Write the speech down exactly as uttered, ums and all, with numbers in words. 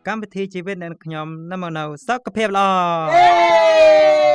កម្មវិធីជីវិតអ្នកខ្ញុំនៅមកនៅសុខភាពល្អ